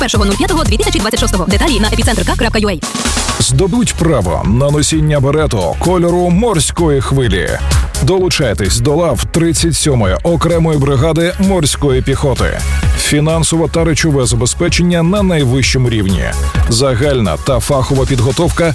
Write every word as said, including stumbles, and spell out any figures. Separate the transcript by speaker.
Speaker 1: першого п'ятого дві тисячі двадцять шостого. Деталі на епіцентр крапка ю а.
Speaker 2: Здобудь право на носіння берету кольору морської хвилі. Долучайтесь до лав тридцять сьомої окремої бригади морської піхоти. Фінансове та речове забезпечення на найвищому рівні. Загальна та фахова підготовка